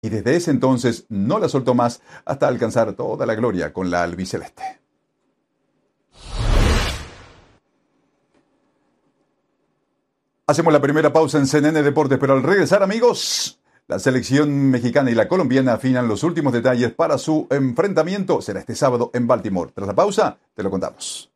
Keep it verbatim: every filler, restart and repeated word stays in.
y desde ese entonces no la soltó más hasta alcanzar toda la gloria con la albiceleste. Hacemos la primera pausa en C N N Deportes, pero al regresar, amigos, la selección mexicana y la colombiana afinan los últimos detalles para su enfrentamiento. Será este sábado en Baltimore. Tras la pausa, te lo contamos.